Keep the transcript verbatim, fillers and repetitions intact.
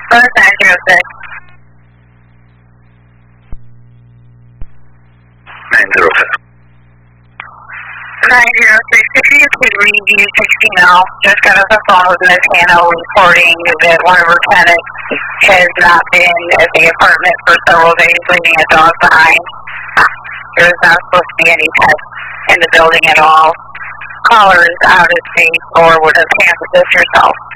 First nine zero six. nine zero six. nine zero six, if you could review sixteen L, just got off the phone with Miz Hanno reporting that one of her tenants has not been at the apartment for several days, leaving a dog behind. There's not supposed to be any pets in the building at all. Caller is out of state or would have handled this yourself.